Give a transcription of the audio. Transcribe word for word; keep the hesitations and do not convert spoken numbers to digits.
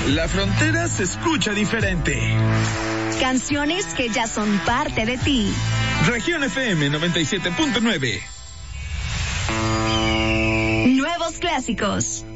La frontera se escucha diferente. Canciones que ya son parte de ti. Región F M noventa y siete punto nueve. Nuevos clásicos.